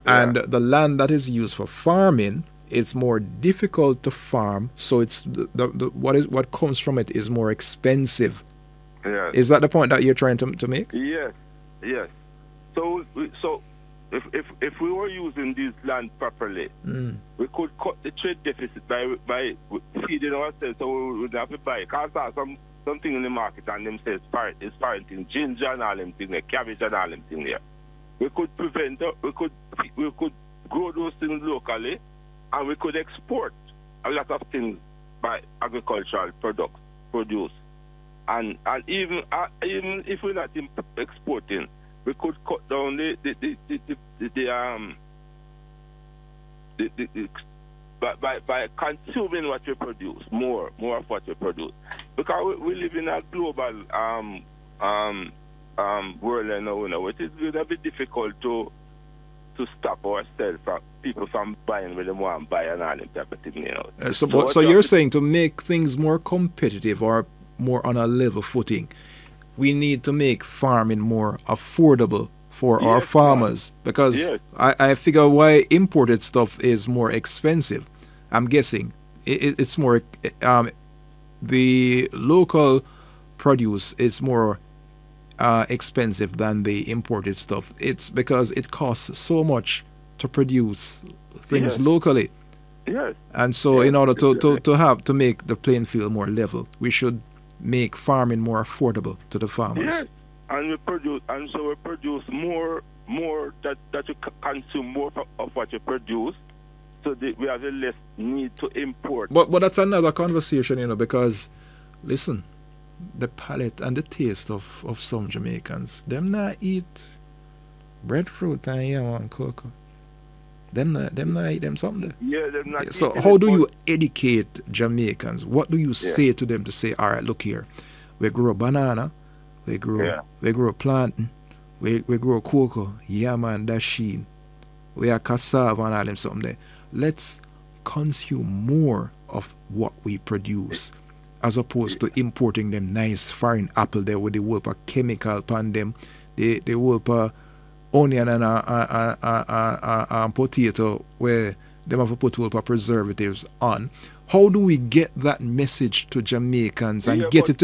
And the land that is used for farming, it's more difficult to farm, so it's what comes from it is more expensive. Yes. Is that the point that you're trying to make? Yes. Yes. So if we were using this land properly, we could cut the trade deficit by feeding ourselves, so we would have to buy. Because something in the market and them says it's parenting ginger and all them things there, cabbage and all them things there. We could prevent, we could grow those things locally, and we could export a lot of things by agricultural produce. And even if we're not exporting, we could cut down by consuming what we produce, more of what we produce, because we live in a global world now. It is going to be difficult to stop ourselves from people from buying when they want to buy and all that type of thing. So you're saying to make things more competitive or more on a level footing, we need to make farming more affordable for our farmers, because I figure why imported stuff is more expensive. I'm guessing it's more the local produce is more expensive than the imported stuff. It's because it costs so much to produce things locally. Yes. And so in order to make the playing field more level, we should make farming more affordable to the farmers. Yes. And we produce more that you consume more of what you produce, so that we have a less need to import. But that's another conversation, because listen, the palate and the taste of some Jamaicans, them not eat breadfruit and yam and cocoa. Them not eat them something. Yeah, them not. So how do you educate Jamaicans? What do you say to them to say, all right, look here, we grow banana, we grow plantain, we grow cocoa, yam and dasheen, we are cassava and all them something there. Let's consume more of what we produce, as opposed to importing them nice foreign apple there with the whole chemical upon them, the whole onion and potato where them have to put whole preservatives on. How do we get that message to Jamaicans and get it to